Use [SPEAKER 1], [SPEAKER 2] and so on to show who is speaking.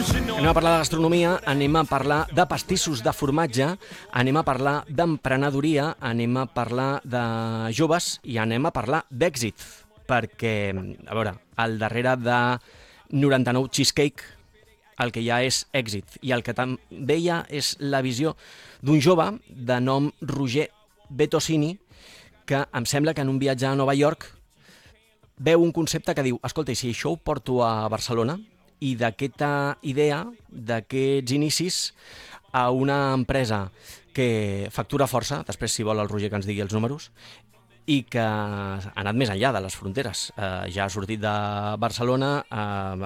[SPEAKER 1] Anem a parlar de gastronomia, anem a parlar de pastissos de formatge, anem a parlar d'emprenedoria, anem a parlar de joves i anem a parlar d'èxit. Perquè, a veure, al darrere de 99 Cheesecake el que hi ha és èxit i el que també hi ha és la visió d'un jove de nom Roger Bettosini que em sembla que en un viatge a Nova York veu un concepte que diu, escolta, i si això ho porto a Barcelona, i d'aquesta idea, d'aquests inicis, a una empresa que factura força, després si vol el Roger que ens digui els números, i que ha anat més enllà de les fronteres. Ja ha sortit de Barcelona,